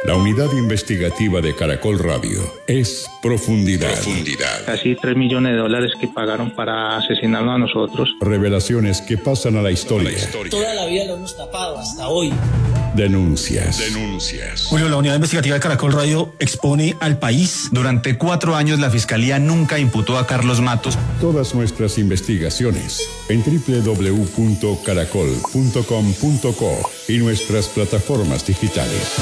La unidad investigativa de Caracol Radio es Profundidad. Casi $3 millones que pagaron para asesinarnos a nosotros. Revelaciones que pasan a la historia. Toda la vida lo hemos tapado hasta hoy. Denuncias. Julio, la unidad investigativa de Caracol Radio expone al país. Durante 4 años la Fiscalía nunca imputó a Carlos Matos. Todas nuestras investigaciones en www.caracol.com.co y nuestras plataformas digitales.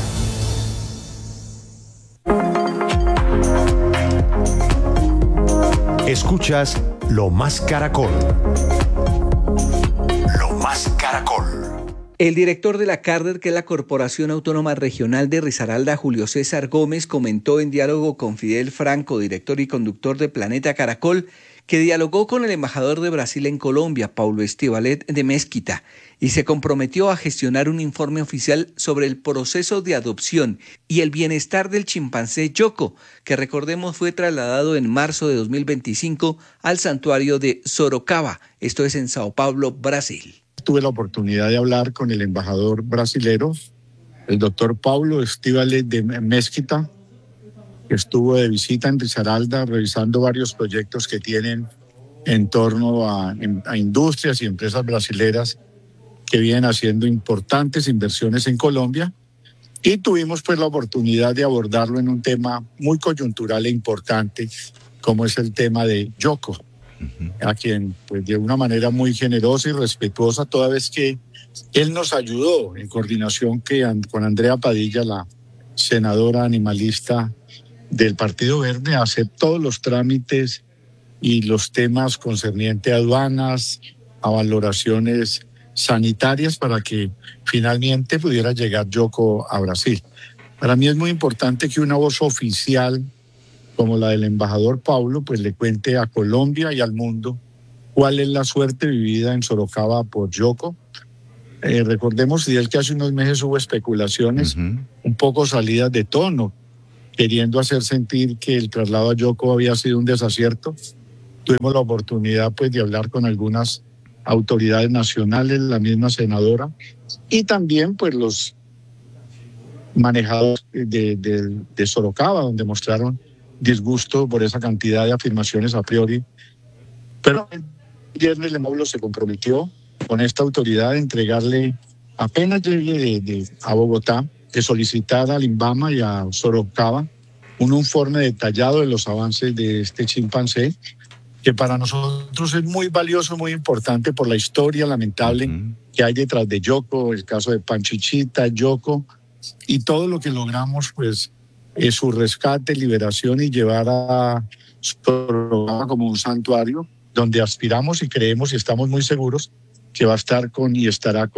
Escuchas Lo Más Caracol. Lo Más Caracol. El director de la CARDER, que es la Corporación Autónoma Regional de Risaralda, Julio César Gómez, comentó en diálogo con Fidel Franco, director y conductor de Planeta Caracol, que dialogó con el embajador de Brasil en Colombia, Paulo Estivalet de Mezquita, y se comprometió a gestionar un informe oficial sobre el proceso de adopción y el bienestar del chimpancé Yoko, que recordemos fue trasladado en marzo de 2025 al santuario de Sorocaba, esto es en Sao Paulo, Brasil. Tuve la oportunidad de hablar con el embajador brasilero, el doctor Paulo Estivalet de Mezquita, que estuvo de visita en Risaralda revisando varios proyectos que tienen en torno a industrias y empresas brasileras que vienen haciendo importantes inversiones en Colombia, y tuvimos pues la oportunidad de abordarlo en un tema muy coyuntural e importante, como es el tema de Yoko, a quien pues de una manera muy generosa y respetuosa, toda vez que él nos ayudó en coordinación con Andrea Padilla, la senadora animalista del Partido Verde, a hacer todos los trámites y los temas concernientes a aduanas, a valoraciones sanitarias para que finalmente pudiera llegar Yoko a Brasil. Para mí es muy importante que una voz oficial como la del embajador Paulo pues le cuente a Colombia y al mundo cuál es la suerte vivida en Sorocaba por Yoko. Recordemos, Fidel, que hace unos meses hubo especulaciones un poco salidas de tono, queriendo hacer sentir que el traslado a Yoko había sido un desacierto. Tuvimos la oportunidad pues de hablar con algunas autoridades nacionales, la misma senadora, y también pues los manejados de Sorocaba, donde mostraron disgusto por esa cantidad de afirmaciones a priori. Pero el viernes el módulo se comprometió con esta autoridad de entregarle, apenas llegue a Bogotá, de solicitar al INVAMA y a Sorocaba un informe detallado de los avances de este chimpancé, que para nosotros es muy valioso, muy importante por la historia lamentable que hay detrás de Yoko, el caso de Panchichita, Yoko, y todo lo que logramos pues es su rescate, liberación y llevar a Sorocaba como un santuario donde aspiramos y creemos y estamos muy seguros que va a estar y estará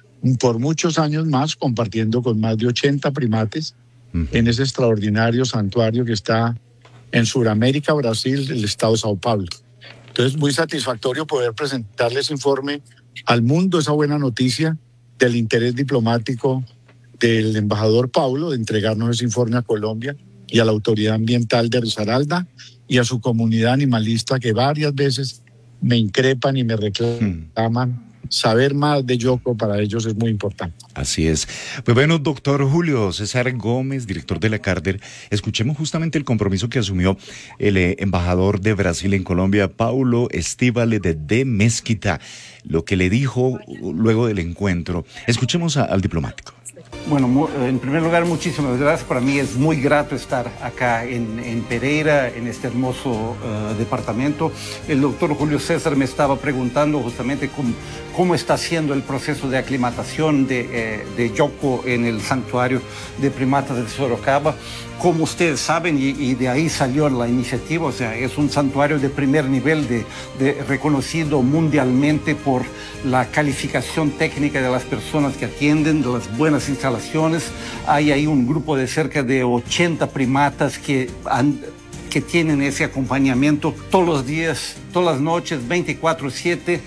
por muchos años más, compartiendo con más de 80 primates en ese extraordinario santuario que está en Sudamérica, Brasil, el estado de Sao Paulo. Entonces, muy satisfactorio poder presentarles ese informe al mundo, esa buena noticia del interés diplomático del embajador Paulo de entregarnos ese informe a Colombia y a la autoridad ambiental de Risaralda y a su comunidad animalista, que varias veces me increpan y me reclaman. Saber más de Yoko para ellos es muy importante. Así es. Pues bueno, doctor Julio César Gómez, director de la CARDER, escuchemos justamente el compromiso que asumió el embajador de Brasil en Colombia, Paulo Estivalet de Mezquita, lo que le dijo luego del encuentro. Escuchemos al diplomático. Bueno, en primer lugar, muchísimas gracias. Para mí es muy grato estar acá en Pereira, en este hermoso departamento. El doctor Julio César me estaba preguntando justamente cómo está haciendo el proceso de aclimatación de Yoko en el santuario de primatas de Sorocaba. Como ustedes saben, y de ahí salió la iniciativa, o sea, es un santuario de primer nivel, reconocido mundialmente por la calificación técnica de las personas que atienden, de las buenas instalaciones. Hay ahí un grupo de cerca de 80 primatas que tienen ese acompañamiento todos los días, todas las noches, 24/7,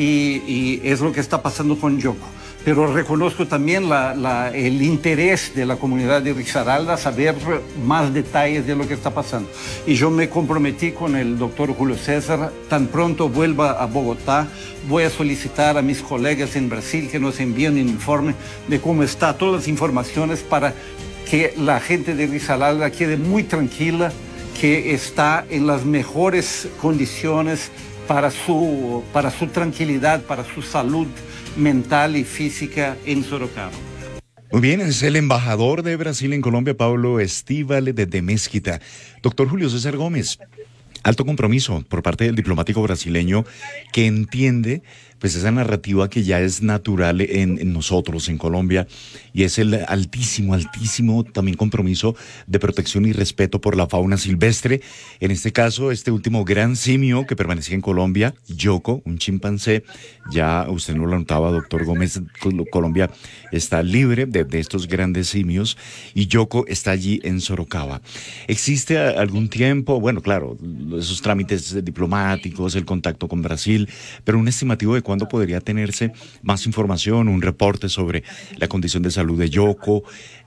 y es lo que está pasando con Yoko. Pero reconozco también el interés de la comunidad de Risaralda, saber más detalles de lo que está pasando. Y yo me comprometí con el doctor Julio César, tan pronto vuelva a Bogotá, voy a solicitar a mis colegas en Brasil que nos envíen un informe de cómo está, todas las informaciones para que la gente de Risaralda quede muy tranquila, que está en las mejores condiciones para su tranquilidad, para su salud mental y física en Sorocaba. Muy bien, es el embajador de Brasil en Colombia, Paulo Estíbales de Mesquita. Doctor Julio César Gómez, alto compromiso por parte del diplomático brasileño que entiende pues esa narrativa que ya es natural en nosotros, en Colombia, y es el altísimo también compromiso de protección y respeto por la fauna silvestre. En este caso, este último gran simio que permanecía en Colombia, Yoko, un chimpancé, ya usted no lo notaba, doctor Gómez, Colombia está libre de estos grandes simios, y Yoko está allí en Sorocaba. ¿Existe algún tiempo? Bueno, claro, esos trámites diplomáticos, el contacto con Brasil, pero un estimativo de cuándo podría tenerse más información, un reporte sobre la condición de salud de Yoko,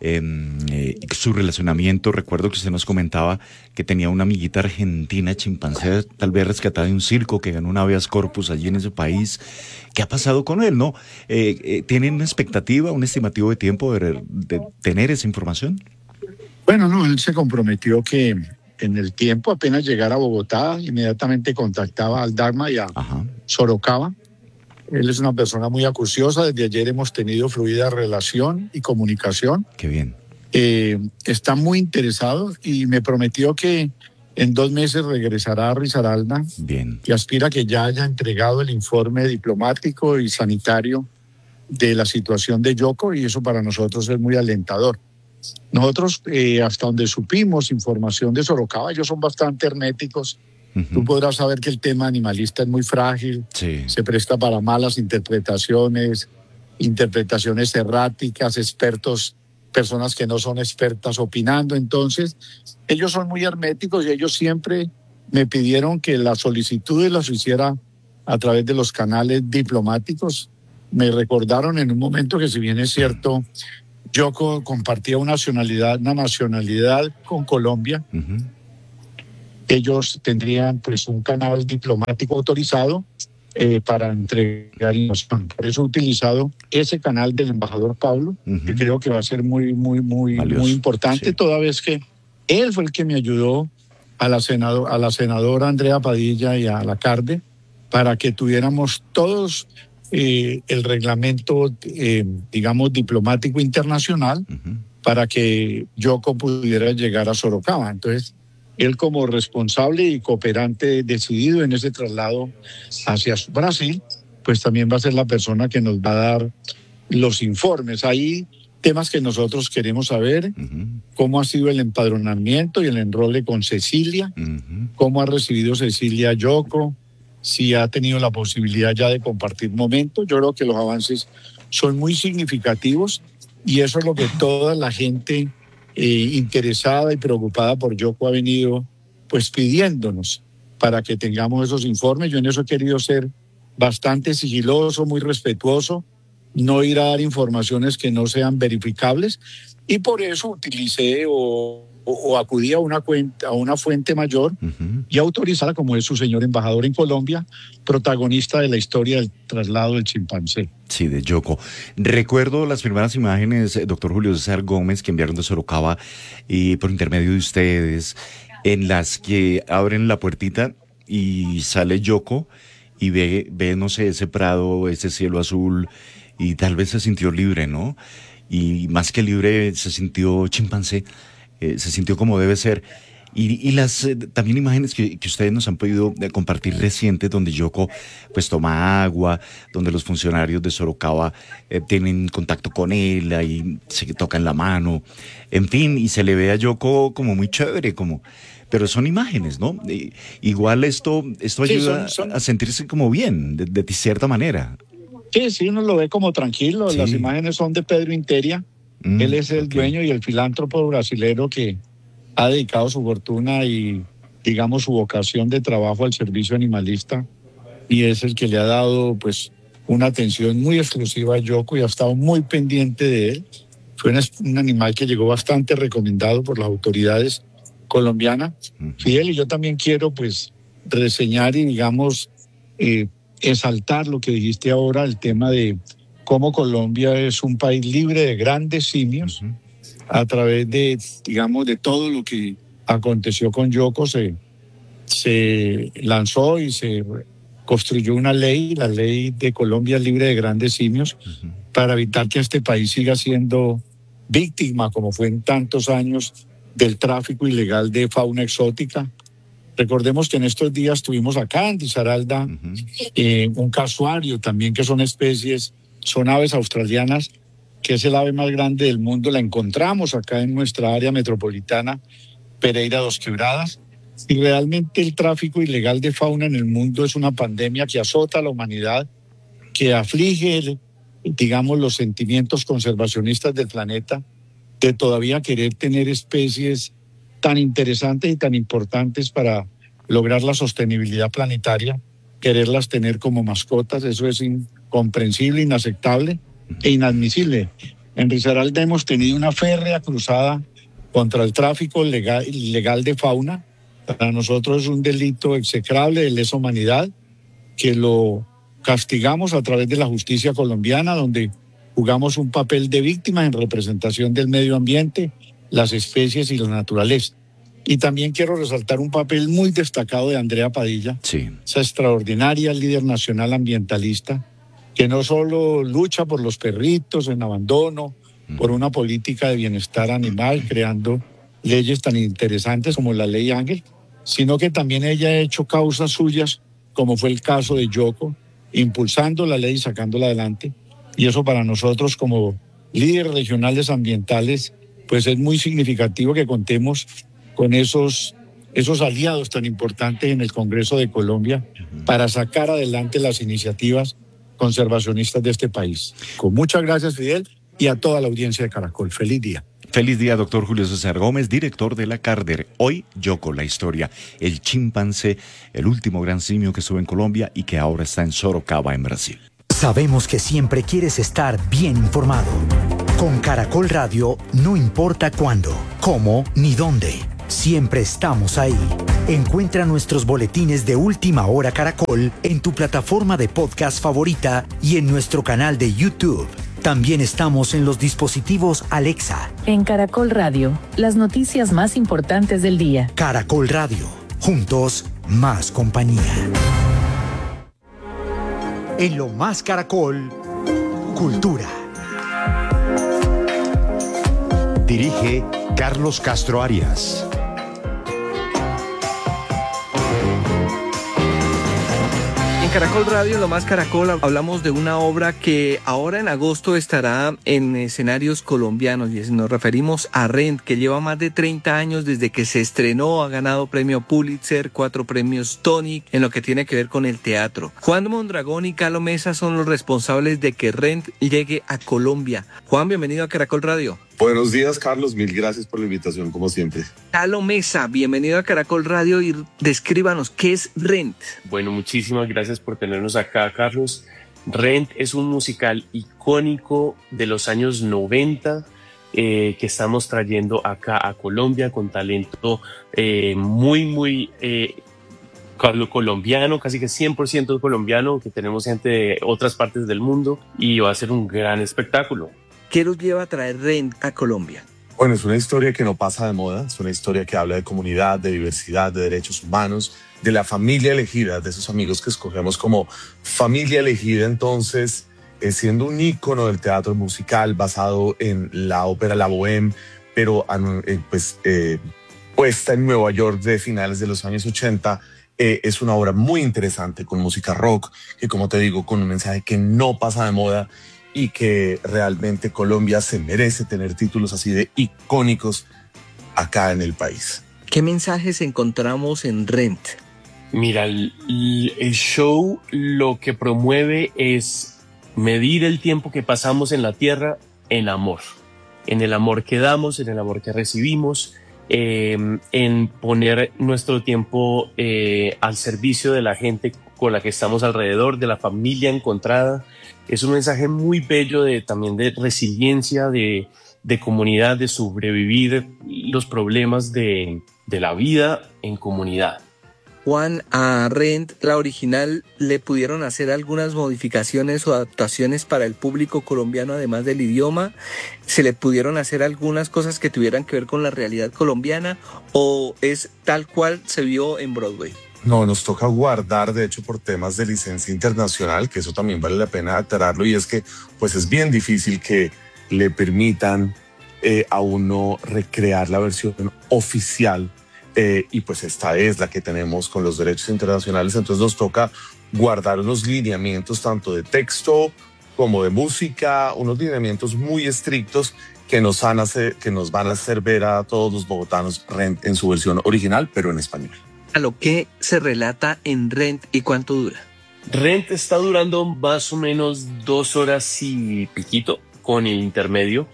su relacionamiento. Recuerdo que usted nos comentaba que tenía una amiguita argentina, chimpancé, tal vez rescatada de un circo, que ganó un habeas corpus allí en ese país. ¿Qué ha pasado con él, no? ¿Tienen una expectativa, un estimativo de tiempo de tener esa información? Bueno, no, él se comprometió que en el tiempo, apenas llegara a Bogotá, inmediatamente contactaba al Dharma y a Sorocaba. Él es una persona muy acuciosa. Desde ayer hemos tenido fluida relación y comunicación. Qué bien. Está muy interesado y me prometió que en 2 meses regresará a Risaralda. Bien. Y aspira a que ya haya entregado el informe diplomático y sanitario de la situación de Yoko, y eso para nosotros es muy alentador. Nosotros, hasta donde supimos información de Sorocaba, ellos son bastante herméticos. Tú podrás saber que el tema animalista es muy frágil, se presta para malas interpretaciones erráticas, expertos, personas que no son expertas opinando. Entonces, ellos son muy herméticos y ellos siempre me pidieron que las solicitudes las hiciera a través de los canales diplomáticos. Me recordaron en un momento que, si bien es cierto, Yoko compartía una nacionalidad con Colombia, ellos tendrían pues un canal diplomático autorizado para entregar información. Por eso he utilizado ese canal del embajador Pablo, que creo que va a ser muy importante, toda vez que él fue el que me ayudó a la senadora Andrea Padilla y a la CARDE para que tuviéramos todos el reglamento, digamos, diplomático internacional para que Yoko pudiera llegar a Sorocaba. Entonces, él, como responsable y cooperante decidido en ese traslado hacia Brasil, pues también va a ser la persona que nos va a dar los informes. Hay temas que nosotros queremos saber, cómo ha sido el empadronamiento y el enrole con Cecilia, cómo ha recibido Cecilia Yoko, si ha tenido la posibilidad ya de compartir momentos. Yo creo que los avances son muy significativos y eso es lo que toda la gente interesada y preocupada por Yoko ha venido pues pidiéndonos para que tengamos esos informes. Yo en eso he querido ser bastante sigiloso, muy respetuoso, no ir a dar informaciones que no sean verificables, y por eso utilicé o acudí a una fuente mayor y autorizada, como es su señor embajador en Colombia, protagonista de la historia del traslado del chimpancé. Sí, de Yoko. Recuerdo las primeras imágenes, doctor Julio César Gómez, que enviaron de Sorocaba y por intermedio de ustedes, en las que abren la puertita y sale Yoko y ve, no sé, ese prado, ese cielo azul, y tal vez se sintió libre, ¿no? Y más que libre, se sintió chimpancé. Se sintió como debe ser. Y las también imágenes que ustedes nos han podido compartir recientes, donde Yoko pues toma agua, donde los funcionarios de Sorocaba tienen contacto con él, ahí se tocan la mano, en fin, y se le ve a Yoko como muy chévere, pero son imágenes, ¿no? Igual esto ayuda a sentirse como bien, de cierta manera. Sí, uno lo ve como tranquilo. Sí. Las imágenes son de Pedro Interia. Él es el dueño y el filántropo brasilero que ha dedicado su fortuna y, digamos, su vocación de trabajo al servicio animalista, y es el que le ha dado pues una atención muy exclusiva a Yoko y ha estado muy pendiente de él. Fue un animal que llegó bastante recomendado por las autoridades colombianas. Fidel, y yo también quiero pues reseñar y, digamos, exaltar lo que dijiste ahora, el tema de cómo Colombia es un país libre de grandes simios, a través de, digamos, de todo lo que aconteció con Yoko, se lanzó y se construyó una ley, la ley de Colombia libre de grandes simios, para evitar que este país siga siendo víctima, como fue en tantos años, del tráfico ilegal de fauna exótica. Recordemos que en estos días tuvimos acá en Risaralda un casuario también, que son especies, son aves australianas, que es el ave más grande del mundo. La encontramos acá en nuestra área metropolitana, Pereira Dos Quebradas. Y realmente el tráfico ilegal de fauna en el mundo es una pandemia que azota a la humanidad, que aflige, digamos, los sentimientos conservacionistas del planeta, de todavía querer tener especies tan interesantes y tan importantes para lograr la sostenibilidad planetaria, quererlas tener como mascotas. Eso es incomprensible, inaceptable e inadmisible. En Risaralda hemos tenido una férrea cruzada contra el tráfico ilegal de fauna. Para nosotros es un delito execrable de lesa humanidad, que lo castigamos a través de la justicia colombiana, donde jugamos un papel de víctima en representación del medio ambiente, las especies y la naturaleza. Y también quiero resaltar un papel muy destacado de Andrea Padilla, esa extraordinaria líder nacional ambientalista, que no solo lucha por los perritos en abandono, por una política de bienestar animal, creando leyes tan interesantes como la Ley Ángel, sino que también ella ha hecho causas suyas, como fue el caso de Yoko, impulsando la ley y sacándola adelante. Y eso para nosotros como líderes regionales ambientales, pues es muy significativo que contemos con esos aliados tan importantes en el Congreso de Colombia para sacar adelante las iniciativas conservacionistas de este país. Con muchas gracias, Fidel, y a toda la audiencia de Caracol. Feliz día. Feliz día, doctor Julio César Gómez, director de la Carder. Hoy, Yoko, la historia, el chimpancé, el último gran simio que estuvo en Colombia y que ahora está en Sorocaba, en Brasil. Sabemos que siempre quieres estar bien informado. Con Caracol Radio, no importa cuándo, cómo ni dónde, siempre estamos ahí. Encuentra nuestros boletines de Última Hora Caracol en tu plataforma de podcast favorita y en nuestro canal de YouTube. También estamos en los dispositivos Alexa. En Caracol Radio, las noticias más importantes del día. Caracol Radio, juntos, más compañía. En Lo Más Caracol, Cultura. Dirige Carlos Castro Arias. En Caracol Radio, Lo Más Caracol, hablamos de una obra que ahora en agosto estará en escenarios colombianos y nos referimos a Rent, que lleva más de 30 años desde que se estrenó, ha ganado premio Pulitzer, 4 premios Tony en lo que tiene que ver con el teatro. Juan Mondragón y Calo Mesa son los responsables de que Rent llegue a Colombia. Juan, bienvenido a Caracol Radio. Buenos días, Carlos. Mil gracias por la invitación, como siempre. Calo Mesa, bienvenido a Caracol Radio y descríbanos, ¿qué es Rent? Bueno, muchísimas gracias por tenernos acá, Carlos. Rent es un musical icónico de los años 90 que estamos trayendo acá a Colombia con talento muy colombiano, casi que 100% colombiano, que tenemos gente de otras partes del mundo y va a ser un gran espectáculo. ¿Qué los lleva a traer Rent a Colombia? Bueno, es una historia que no pasa de moda, es una historia que habla de comunidad, de diversidad, de derechos humanos, de la familia elegida, de esos amigos que escogemos como familia elegida. Entonces, siendo un ícono del teatro musical basado en la ópera La Bohème, pero puesta en Nueva York de finales de los años 80, es una obra muy interesante con música rock, que como te digo, con un mensaje que no pasa de moda y que realmente Colombia se merece tener títulos así de icónicos acá en el país. ¿Qué mensajes encontramos en Rent? Mira, el show lo que promueve es medir el tiempo que pasamos en la tierra en amor. En el amor que damos, en el amor que recibimos, en poner nuestro tiempo al servicio de la gente con la que estamos alrededor, de la familia encontrada. Es un mensaje muy bello también de resiliencia, de comunidad, de sobrevivir los problemas de la vida en comunidad. Juan, a Rent, la original, ¿le pudieron hacer algunas modificaciones o adaptaciones para el público colombiano además del idioma? ¿Se le pudieron hacer algunas cosas que tuvieran que ver con la realidad colombiana o es tal cual se vio en Broadway? No, nos toca guardar, de hecho, por temas de licencia internacional, que eso también vale la pena aclararlo, y es que pues es bien difícil que le permitan a uno recrear la versión oficial, y pues esta es la que tenemos con los derechos internacionales, entonces nos toca guardar unos lineamientos tanto de texto como de música, unos lineamientos muy estrictos que nos van a hacer ver a todos los bogotanos Rent en su versión original, pero en español. ¿A lo que se relata en Rent y cuánto dura? Rent está durando más o menos 2 horas y piquito con el intermedio.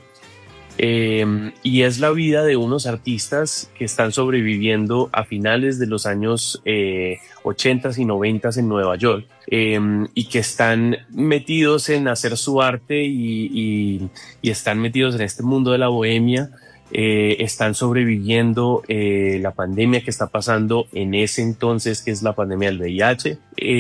Y es la vida de unos artistas que están sobreviviendo a finales de los años 80s y 90s en Nueva York, y que están metidos en hacer su arte y están metidos en este mundo de la bohemia. Están sobreviviendo la pandemia que está pasando en ese entonces, que es la pandemia del VIH,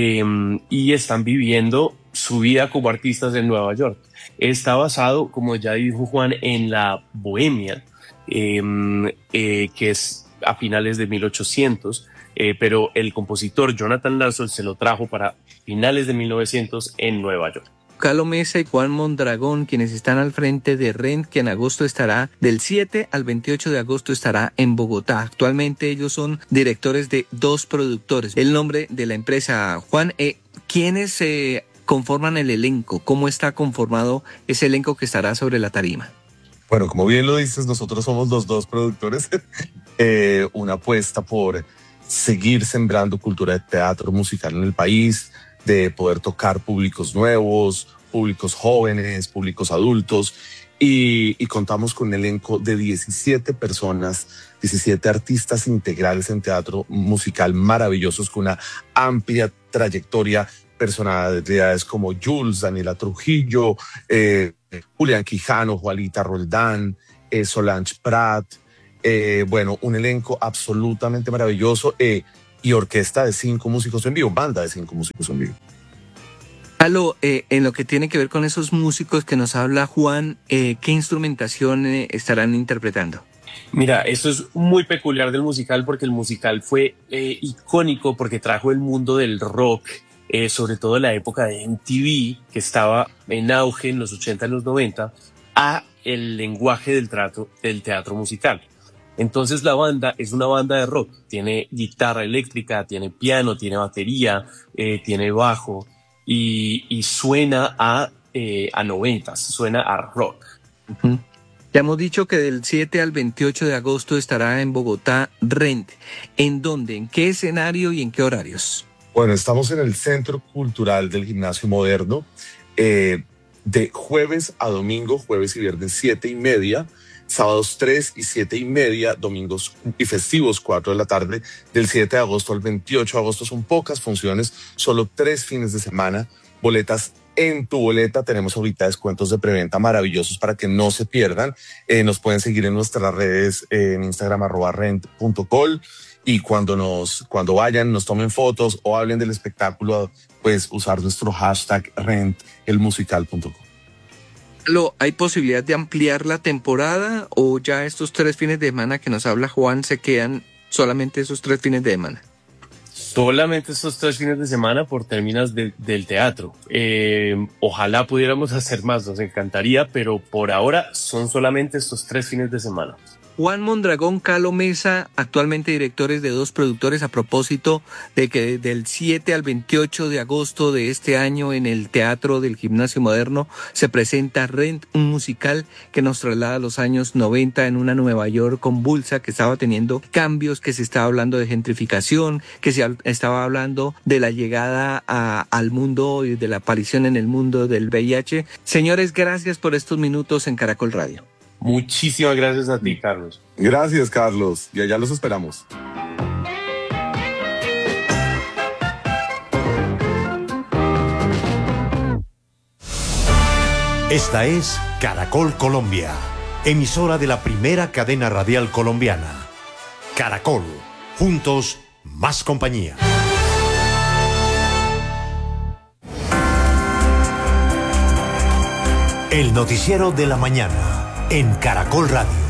y están viviendo su vida como artistas en Nueva York. Está basado, como ya dijo Juan, en la bohemia, que es a finales de 1800, pero el compositor Jonathan Larson se lo trajo para finales de 1900 en Nueva York. Calo Mesa y Juan Mondragón, quienes están al frente de Rent, que en agosto estará del 7 al 28 de agosto estará en Bogotá. Actualmente ellos son directores de 2 productores. El nombre de la empresa, Juan, ¿quiénes conforman el elenco? ¿Cómo está conformado ese elenco que estará sobre la tarima? Bueno, como bien lo dices, nosotros somos los 2 productores. Una apuesta por seguir sembrando cultura de teatro musical en el país, de poder tocar públicos nuevos, públicos jóvenes, públicos adultos, y contamos con un elenco de 17 personas, 17 artistas integrales en teatro musical maravillosos con una amplia trayectoria, personalidades como Jules, Daniela Trujillo, Julián Quijano, Juanita Roldán, Solange Prat, bueno, un elenco absolutamente maravilloso, y orquesta de 5 músicos en vivo, banda de 5 músicos en vivo. Aló, en lo que tiene que ver con esos músicos que nos habla Juan, ¿qué instrumentación estarán interpretando? Mira, esto es muy peculiar del musical porque el musical fue icónico porque trajo el mundo del rock, sobre todo en la época de MTV, que estaba en auge en los 80 y los 90, a el lenguaje del teatro musical. Entonces la banda es una banda de rock, tiene guitarra eléctrica, tiene piano, tiene batería, tiene bajo y suena a 90s, suena a rock. Uh-huh. Ya hemos dicho que del 7 al 28 de agosto estará en Bogotá Rent. ¿En dónde? ¿En qué escenario y en qué horarios? Bueno, estamos en el Centro Cultural del Gimnasio Moderno, de jueves a domingo, jueves y viernes 7:30, sábados 3 y 7:30, domingos y festivos 4 de la tarde, del 7 de agosto al 28 de agosto. Son pocas funciones, solo 3 fines de semana, boletas en tu boleta. Tenemos ahorita descuentos de preventa maravillosos para que no se pierdan. Nos pueden seguir en nuestras redes, en Instagram @rent.col, y cuando vayan, nos tomen fotos o hablen del espectáculo, pues usar nuestro hashtag rentelmusical.com. ¿Hay posibilidad de ampliar la temporada o ya estos 3 fines de semana que nos habla Juan se quedan solamente esos 3 fines de semana? Solamente estos 3 fines de semana por términos del teatro. Ojalá pudiéramos hacer más, nos encantaría, pero por ahora son solamente estos 3 fines de semana. Juan Mondragón, Calo Mesa, actualmente directores de 2 productores, a propósito de que del 7 al 28 de agosto de este año en el Teatro del Gimnasio Moderno se presenta Rent, un musical que nos traslada a los años 90 en una Nueva York convulsa que estaba teniendo cambios, que se estaba hablando de gentrificación, que se estaba hablando de la llegada al mundo y de la aparición en el mundo del VIH. Señores, gracias por estos minutos en Caracol Radio. Muchísimas gracias a ti, Carlos. Gracias, Carlos. Y allá los esperamos. Esta es Caracol Colombia, emisora de la primera cadena radial colombiana. Caracol, juntos más compañía. El noticiero de la mañana en Caracol Radio.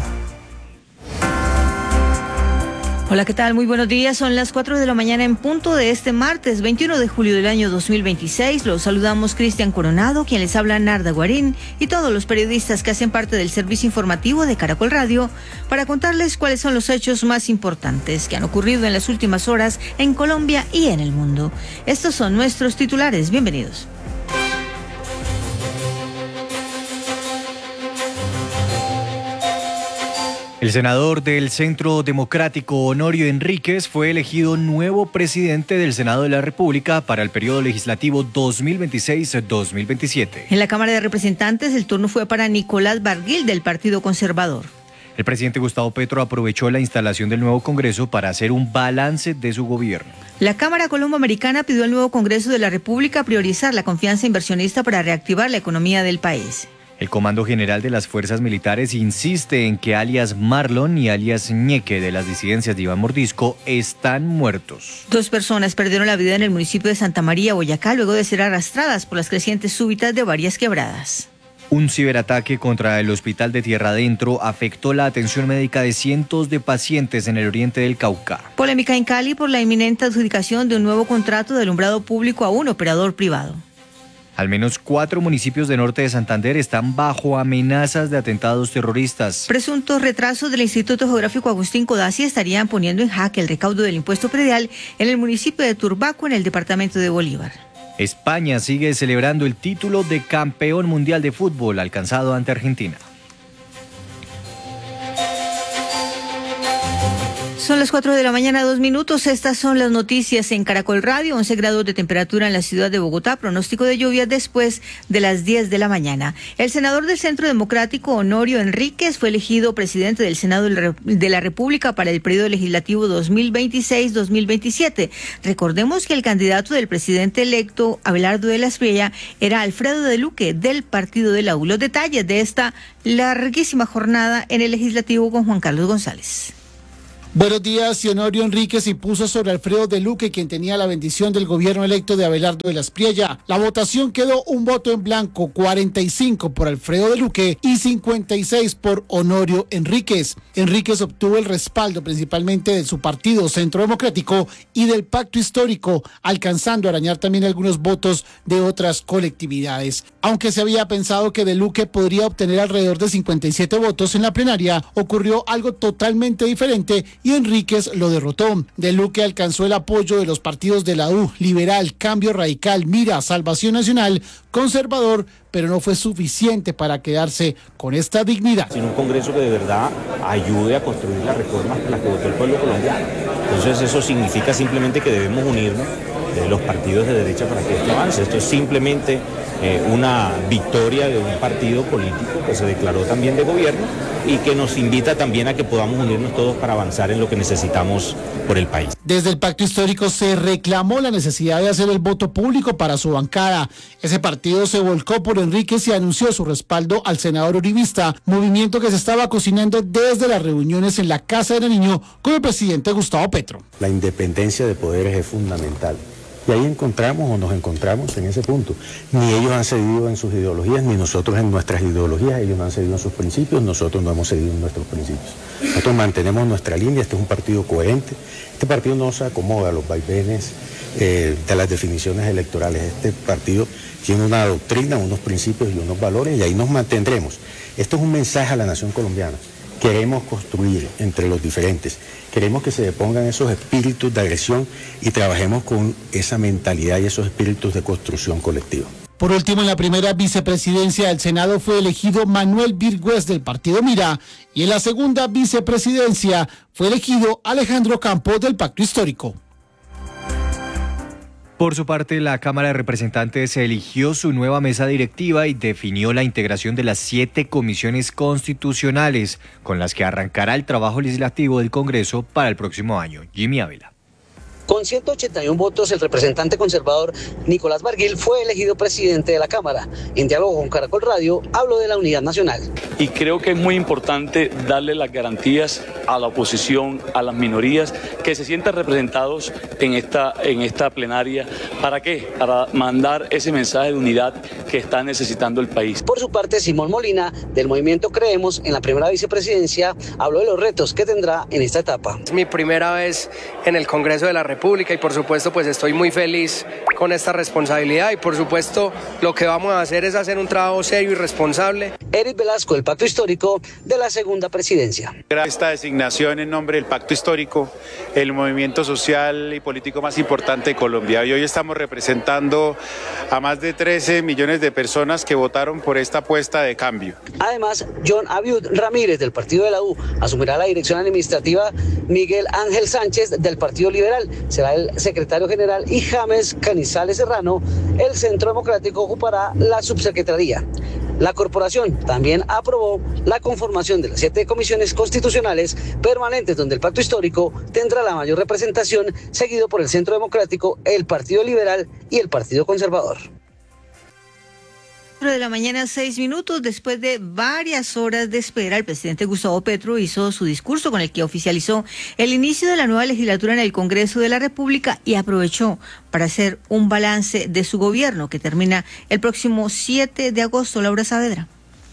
Hola, ¿qué tal? Muy buenos días. Son las 4 de la mañana en punto de este martes 21 de julio del año 2026. Los saludamos Cristian Coronado, quien les habla Narda Guarín, y todos los periodistas que hacen parte del servicio informativo de Caracol Radio para contarles cuáles son los hechos más importantes que han ocurrido en las últimas horas en Colombia y en el mundo. Estos son nuestros titulares. Bienvenidos. El senador del Centro Democrático, Honorio Enríquez, fue elegido nuevo presidente del Senado de la República para el periodo legislativo 2026-2027. En la Cámara de Representantes, el turno fue para Nicolás Barguil, del Partido Conservador. El presidente Gustavo Petro aprovechó la instalación del nuevo Congreso para hacer un balance de su gobierno. La Cámara Colombo-Americana pidió al nuevo Congreso de la República priorizar la confianza inversionista para reactivar la economía del país. El Comando General de las Fuerzas Militares insiste en que alias Marlon y alias Ñeque de las disidencias de Iván Mordisco están muertos. 2 personas perdieron la vida en el municipio de Santa María, Boyacá, luego de ser arrastradas por las crecientes súbitas de varias quebradas. Un ciberataque contra el hospital de Tierra Adentro afectó la atención médica de cientos de pacientes en el oriente del Cauca. Polémica en Cali por la inminente adjudicación de un nuevo contrato de alumbrado público a un operador privado. Al menos 4 municipios de norte de Santander están bajo amenazas de atentados terroristas. Presuntos retrasos del Instituto Geográfico Agustín Codazzi estarían poniendo en jaque el recaudo del impuesto predial en el municipio de Turbaco, en el departamento de Bolívar. España sigue celebrando el título de campeón mundial de fútbol alcanzado ante Argentina. Son las 4 de la mañana, 2 minutos. Estas son las noticias en Caracol Radio. 11 grados de temperatura en la ciudad de Bogotá. Pronóstico de lluvia después de las 10 de la mañana. El senador del Centro Democrático, Honorio Enríquez, fue elegido presidente del Senado de la República para el periodo legislativo 2026-2027. Recordemos que el candidato del presidente electo, Abelardo de la Espriella, era Alfredo de Luque, del Partido de la U. Los detalles de esta larguísima jornada en el legislativo con Juan Carlos González. Buenos días. Honorio Enríquez impuso sobre Alfredo de Luque, quien tenía la bendición del gobierno electo de Abelardo de la Espriella. La votación quedó un voto en blanco, 45 por Alfredo de Luque y 56 por Honorio Enríquez. Enríquez obtuvo el respaldo principalmente de su partido Centro Democrático y del Pacto Histórico, alcanzando a arañar también algunos votos de otras colectividades. Aunque se había pensado que de Luque podría obtener alrededor de 57 votos en la plenaria, ocurrió algo totalmente diferente y Enríquez lo derrotó. De Luque alcanzó el apoyo de los partidos de la U, Liberal, Cambio Radical, Mira, Salvación Nacional, Conservador, pero no fue suficiente para quedarse con esta dignidad. Sino un Congreso que de verdad ayude a construir las reformas por las que votó el pueblo colombiano. Entonces eso significa simplemente que debemos unirnos los partidos de derecha para que esto avance. Esto es simplemente una victoria de un partido político que se declaró también de gobierno y que nos invita también a que podamos unirnos todos para avanzar en lo que necesitamos por el país. Desde el Pacto Histórico se reclamó la necesidad de hacer el voto público para su bancada. Ese partido se volcó por Enríquez y anunció su respaldo al senador uribista, movimiento que se estaba cocinando desde las reuniones en la Casa de Nariño con el presidente Gustavo Petro. La independencia de poderes es fundamental. Y ahí encontramos o nos encontramos en ese punto. Ni ellos han cedido en sus ideologías, ni nosotros en nuestras ideologías. Ellos no han cedido en sus principios, nosotros no hemos cedido en nuestros principios. Nosotros mantenemos nuestra línea, este es un partido coherente. Este partido no se acomoda a los vaivenes de las definiciones electorales. Este partido tiene una doctrina, unos principios y unos valores y ahí nos mantendremos. Esto es un mensaje a la nación colombiana. Queremos construir entre los diferentes, queremos que se depongan esos espíritus de agresión y trabajemos con esa mentalidad y esos espíritus de construcción colectiva. Por último, en la primera vicepresidencia del Senado fue elegido Manuel Virgües del Partido Mira y en la segunda vicepresidencia fue elegido Alejandro Campos del Pacto Histórico. Por su parte, la Cámara de Representantes eligió su nueva mesa directiva y definió la integración de las 7 comisiones constitucionales con las que arrancará el trabajo legislativo del Congreso para el próximo año. Jimmy Ávila. Con 181 votos, el representante conservador Nicolás Barguil fue elegido presidente de la Cámara. En diálogo con Caracol Radio, habló de la unidad nacional. Y creo que es muy importante darle las garantías a la oposición, a las minorías, que se sientan representados en esta plenaria. ¿Para qué? Para mandar ese mensaje de unidad que está necesitando el país. Por su parte, Simón Molina, del movimiento Creemos en la primera vicepresidencia, habló de los retos que tendrá en esta etapa. Es mi primera vez en el Congreso de la República y por supuesto pues estoy muy feliz con esta responsabilidad y por supuesto lo que vamos a hacer es hacer un trabajo serio y responsable. Eric Velasco, el Pacto Histórico de la segunda presidencia. Esta designación en nombre del Pacto Histórico, el movimiento social y político más importante de Colombia. Y hoy estamos representando a más de 13 millones de personas que votaron por esta apuesta de cambio. Además, John Abiud Ramírez, del partido de la U, asumirá la dirección administrativa. Miguel Ángel Sánchez, del Partido Liberal, será el secretario general y James Canizales Serrano, el Centro Democrático, ocupará la subsecretaría. La corporación también aprobó la conformación de las 7 comisiones constitucionales permanentes, donde el Pacto Histórico tendrá la mayor representación, seguido por el Centro Democrático, el Partido Liberal y el Partido Conservador. De la mañana, 6 minutos, después de varias horas de espera, el presidente Gustavo Petro hizo su discurso con el que oficializó el inicio de la nueva legislatura en el Congreso de la República y aprovechó para hacer un balance de su gobierno que termina el próximo 7 de agosto. Laura Saavedra.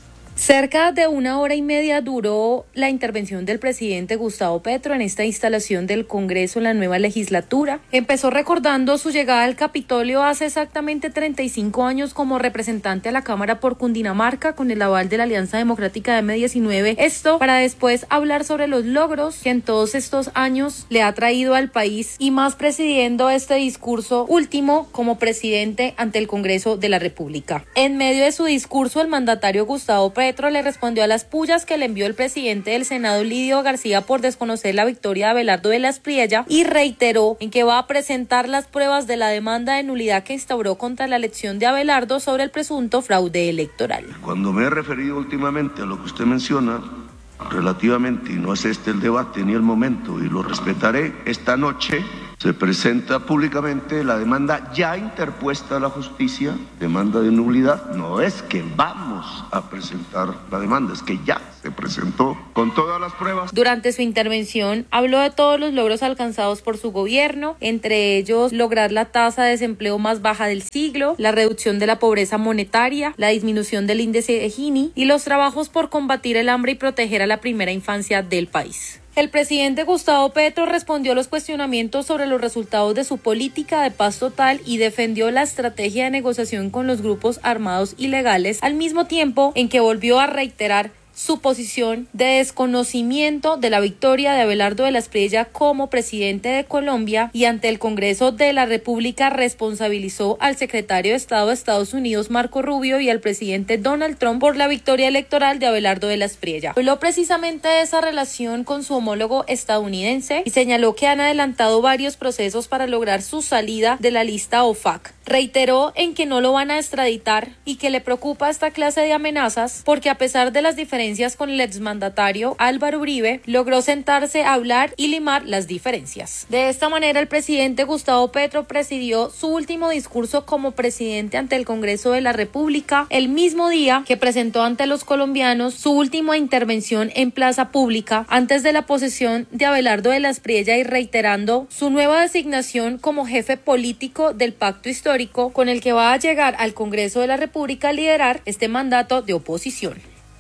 Cerca de 1 hora y media duró la intervención del presidente Gustavo Petro en esta instalación del Congreso en la nueva legislatura. Empezó recordando su llegada al Capitolio hace exactamente 35 años como representante a la Cámara por Cundinamarca con el aval de la Alianza Democrática de M19. Esto para después hablar sobre los logros que en todos estos años le ha traído al país y más presidiendo este discurso último como presidente ante el Congreso de la República. En medio de su discurso, el mandatario Gustavo Petro le respondió a las pullas que le envió el presidente del Senado, Lidio García, por desconocer la victoria de Abelardo de la Espriella y reiteró en que va a presentar las pruebas de la demanda de nulidad que instauró contra la elección de Abelardo sobre el presunto fraude electoral. Cuando me he referido últimamente a lo que usted menciona, relativamente, y no es este el debate ni el momento, y lo respetaré, esta noche se presenta públicamente la demanda ya interpuesta a la justicia, demanda de nulidad. No es que vamos a presentar la demanda, es que ya se presentó con todas las pruebas. Durante su intervención habló de todos los logros alcanzados por su gobierno, entre ellos lograr la tasa de desempleo más baja del siglo, la reducción de la pobreza monetaria, la disminución del índice de Gini y los trabajos por combatir el hambre y proteger a la primera infancia del país. El presidente Gustavo Petro respondió a los cuestionamientos sobre los resultados de su política de paz total y defendió la estrategia de negociación con los grupos armados ilegales, al mismo tiempo en que volvió a reiterar su posición de desconocimiento de la victoria de Abelardo de la Espriella como presidente de Colombia y ante el Congreso de la República responsabilizó al secretario de Estado de Estados Unidos, Marco Rubio, y al presidente Donald Trump por la victoria electoral de Abelardo de la Espriella. Habló precisamente de esa relación con su homólogo estadounidense y señaló que han adelantado varios procesos para lograr su salida de la lista OFAC. Reiteró en que no lo van a extraditar y que le preocupa esta clase de amenazas porque a pesar de las diferencias con el exmandatario Álvaro Uribe, logró sentarse a hablar y limar las diferencias. De esta manera, el presidente Gustavo Petro presidió su último discurso como presidente ante el Congreso de la República el mismo día que presentó ante los colombianos su última intervención en plaza pública antes de la posesión de Abelardo de la Espriella y reiterando su nueva designación como jefe político del Pacto Histórico con el que va a llegar al Congreso de la República a liderar este mandato de oposición.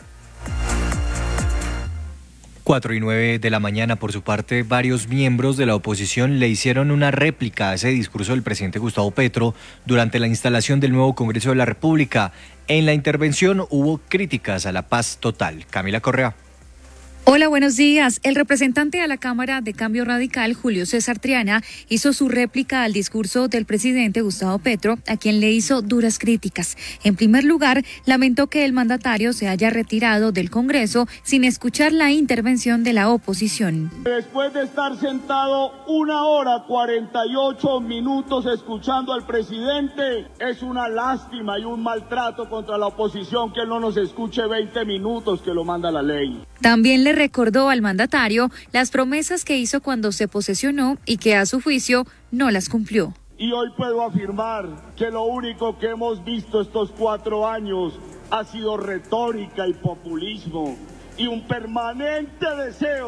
4:09 de la mañana. Por su parte, varios miembros de la oposición le hicieron una réplica a ese discurso del presidente Gustavo Petro durante la instalación del nuevo Congreso de la República. En la intervención hubo críticas a la paz total. Camila Correa. Hola, buenos días. El representante a la Cámara de Cambio Radical, Julio César Triana, hizo su réplica al discurso del presidente Gustavo Petro, a quien le hizo duras críticas. En primer lugar, lamentó que el mandatario se haya retirado del Congreso sin escuchar la intervención de la oposición. Después de estar sentado 1 hora 48 minutos escuchando al presidente, es una lástima y un maltrato contra la oposición que él no nos escuche 20 minutos que lo manda la ley. También le recordó al mandatario las promesas que hizo cuando se posesionó y que a su juicio no las cumplió. Y hoy puedo afirmar que lo único que hemos visto estos 4 años ha sido retórica y populismo y un permanente deseo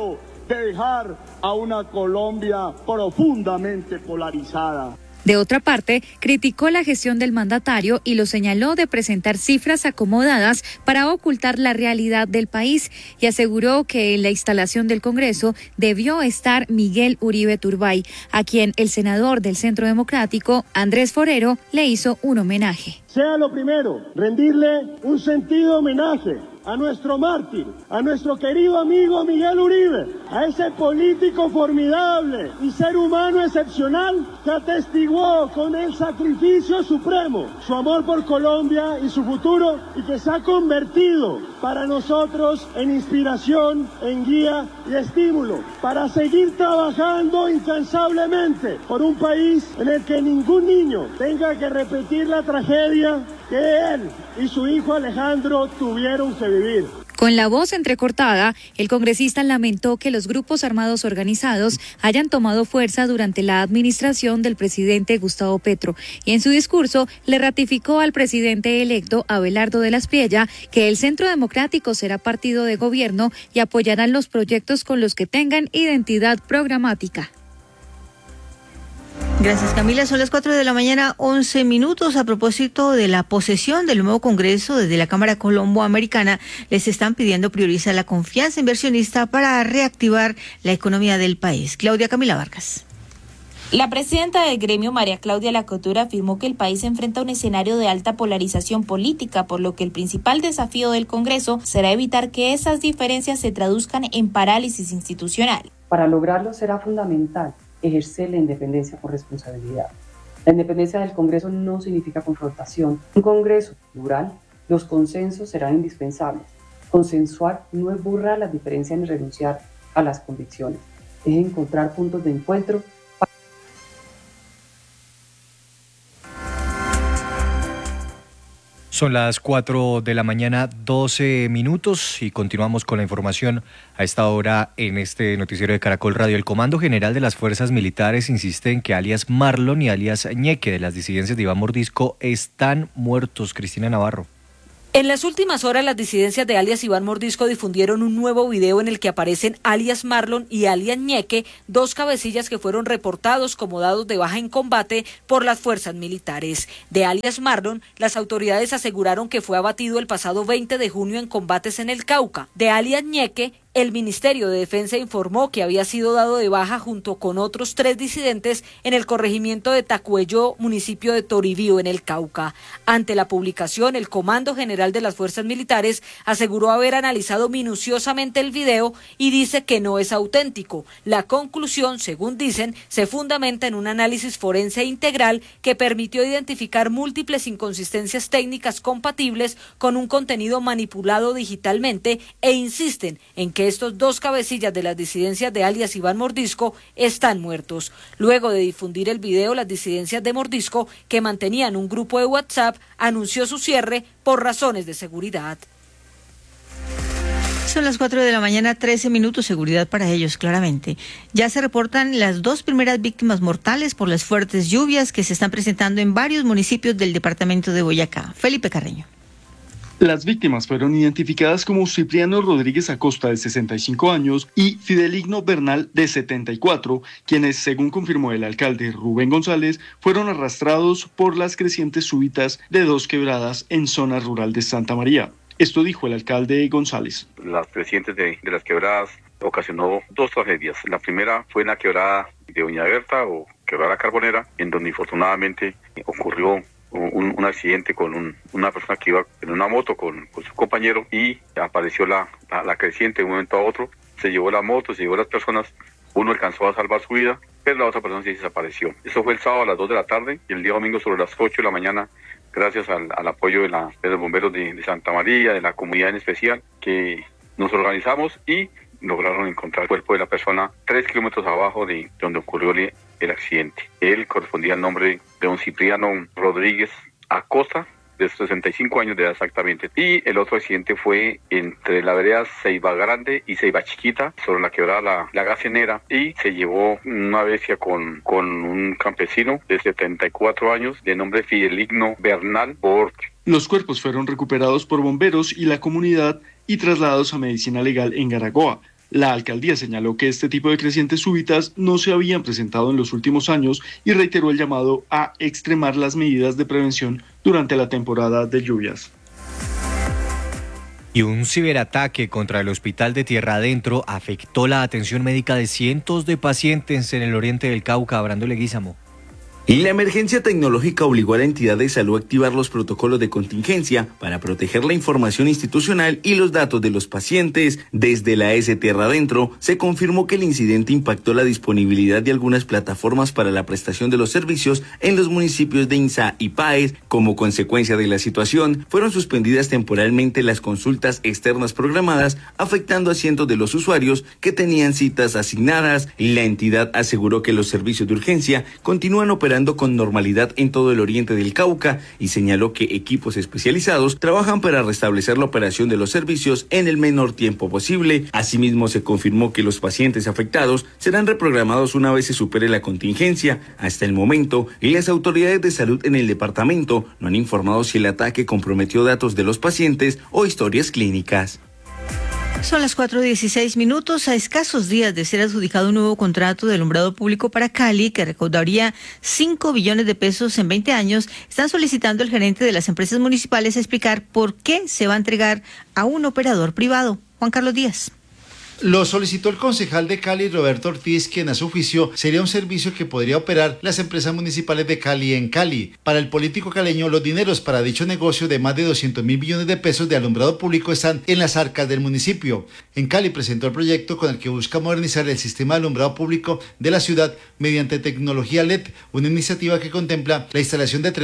de dejar a una Colombia profundamente polarizada. De otra parte, criticó la gestión del mandatario y lo señaló de presentar cifras acomodadas para ocultar la realidad del país y aseguró que en la instalación del Congreso debió estar Miguel Uribe Turbay, a quien el senador del Centro Democrático, Andrés Forero, le hizo un homenaje. Sea lo primero, rendirle un sentido homenaje a nuestro mártir, a nuestro querido amigo Miguel Uribe, a ese político formidable y ser humano excepcional que atestiguó con el sacrificio supremo su amor por Colombia y su futuro y que se ha convertido para nosotros en inspiración, en guía y estímulo para seguir trabajando incansablemente por un país en el que ningún niño tenga que repetir la tragedia que él y su hijo Alejandro tuvieron que vivir. Con la voz entrecortada, el congresista lamentó que los grupos armados organizados hayan tomado fuerza durante la administración del presidente Gustavo Petro y en su discurso le ratificó al presidente electo Abelardo de la Espriella que el Centro Democrático será partido de gobierno y apoyarán los proyectos con los que tengan identidad programática. Gracias, Camila. Son las 4 de la mañana, 11 minutos. A propósito de la posesión del nuevo Congreso, desde la Cámara Colombo-Americana les están pidiendo priorizar la confianza inversionista para reactivar la economía del país. Claudia Camila Vargas. La presidenta del gremio, María Claudia Lacotura, afirmó que el país enfrenta un escenario de alta polarización política, por lo que el principal desafío del Congreso será evitar que esas diferencias se traduzcan en parálisis institucional. Para lograrlo será fundamental ejercer la independencia con responsabilidad. La independencia del Congreso no significa confrontación. Un Congreso plural, los consensos serán indispensables. Consensuar no es borrar las diferencias ni renunciar a las convicciones, es encontrar puntos de encuentro. Son las 4 de la mañana, 12 minutos y continuamos con la información a esta hora en este noticiero de Caracol Radio. El Comando General de las Fuerzas Militares insiste en que alias Marlon y alias Ñeque de las disidencias de Iván Mordisco están muertos. Cristina Navarro. En las últimas horas, las disidencias de alias Iván Mordisco difundieron un nuevo video en el que aparecen alias Marlon y alias Ñeque, dos cabecillas que fueron reportados como dados de baja en combate por las fuerzas militares. De alias Marlon, las autoridades aseguraron que fue abatido el pasado 20 de junio en combates en el Cauca. De alias Ñeque, el Ministerio de Defensa informó que había sido dado de baja junto con otros 3 disidentes en el corregimiento de Tacuello, municipio de Toribío, en el Cauca. Ante la publicación, el Comando General de las Fuerzas Militares aseguró haber analizado minuciosamente el video y dice que no es auténtico. La conclusión, según dicen, se fundamenta en un análisis forense integral que permitió identificar múltiples inconsistencias técnicas compatibles con un contenido manipulado digitalmente e insisten en que estos dos cabecillas de las disidencias de alias Iván Mordisco están muertos. Luego de difundir el video, las disidencias de Mordisco, que mantenían un grupo de WhatsApp, anunció su cierre por razones de seguridad. Son las 4 de la mañana, 13 minutos, seguridad para ellos, claramente. Ya se reportan las 2 primeras víctimas mortales por las fuertes lluvias que se están presentando en varios municipios del departamento de Boyacá. Felipe Carreño. Las víctimas fueron identificadas como Cipriano Rodríguez Acosta, de 65 años, y Fideligno Bernal, de 74, quienes, según confirmó el alcalde Rubén González, fueron arrastrados por las crecientes súbitas de 2 quebradas en zona rural de Santa María. Esto dijo el alcalde González. Las crecientes de las quebradas ocasionó 2 tragedias. La primera fue en la quebrada de Doña Berta, o quebrada Carbonera, en donde infortunadamente ocurrió un accidente con una persona que iba en una moto con su compañero y apareció la creciente de un momento a otro, se llevó la moto, se llevó las personas, uno alcanzó a salvar su vida, pero la otra persona sí desapareció. Eso fue el sábado a las 2 de la tarde y el día domingo sobre las 8 de la mañana, gracias al apoyo de los bomberos de Santa María, de la comunidad en especial, que nos organizamos y lograron encontrar el cuerpo de la persona 3 kilómetros abajo de donde ocurrió el accidente. Él correspondía al nombre de don Cipriano Rodríguez Acosta, de 65 años de edad exactamente. Y el otro accidente fue entre la vereda Ceiba Grande y Ceiba Chiquita, sobre la quebrada la Gacenera, y se llevó una bestia con un campesino de 74 años, de nombre Fideligno Bernal Borch. Los cuerpos fueron recuperados por bomberos y la comunidad y trasladados a medicina legal en Garagoa. La alcaldía señaló que este tipo de crecientes súbitas no se habían presentado en los últimos años y reiteró el llamado a extremar las medidas de prevención durante la temporada de lluvias. Y un ciberataque contra el hospital de Tierra Adentro afectó la atención médica de cientos de pacientes en el oriente del Cauca. Brando Leguízamo. Y la emergencia tecnológica obligó a la entidad de salud a activar los protocolos de contingencia para proteger la información institucional y los datos de los pacientes. Desde la AS Tierra Adentro se confirmó que el incidente impactó la disponibilidad de algunas plataformas para la prestación de los servicios en los municipios de Inzá y Páez. Como consecuencia de la situación, fueron suspendidas temporalmente las consultas externas programadas, afectando a cientos de los usuarios que tenían citas asignadas. La entidad aseguró que los servicios de urgencia continúan operando con normalidad en todo el oriente del Cauca y señaló que equipos especializados trabajan para restablecer la operación de los servicios en el menor tiempo posible. Asimismo, se confirmó que los pacientes afectados serán reprogramados una vez se supere la contingencia. Hasta el momento, las autoridades de salud en el departamento no han informado si el ataque comprometió datos de los pacientes o historias clínicas. Son las 4:16. A escasos días de ser adjudicado un nuevo contrato de alumbrado público para Cali, que recaudaría 5 billones de pesos en 20 años, están solicitando al gerente de las empresas municipales explicar por qué se va a entregar a un operador privado. Juan Carlos Díaz. Lo solicitó el concejal de Cali, Roberto Ortiz, quien a su juicio sería un servicio que podría operar las empresas municipales de Cali en Cali. Para el político caleño, los dineros para dicho negocio de más de 200.000 millones de pesos de alumbrado público están en las arcas del municipio. En Cali presentó el proyecto con el que busca modernizar el sistema de alumbrado público de la ciudad mediante tecnología LED, una iniciativa que contempla la instalación de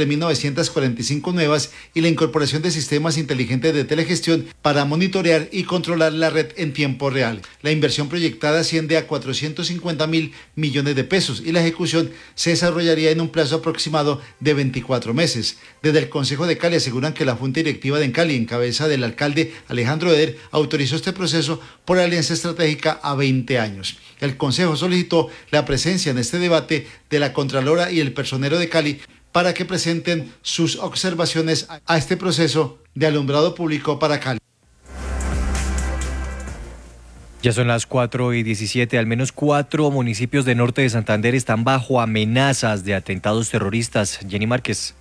3.945 nuevas y la incorporación de sistemas inteligentes de telegestión para monitorear y controlar la red en tiempo real. La inversión proyectada asciende a 450.000 millones de pesos y la ejecución se desarrollaría en un plazo aproximado de 24 meses. Desde el Consejo de Cali aseguran que la Junta Directiva de Cali, en cabeza del alcalde Alejandro Eder, autorizó este proceso por alianza estratégica a 20 años. El Consejo solicitó la presencia en este debate de la Contralora y el personero de Cali para que presenten sus observaciones a este proceso de alumbrado público para Cali. Ya son las 4:17. Al menos 4 municipios de norte de Santander están bajo amenazas de atentados terroristas. Jenny Márquez.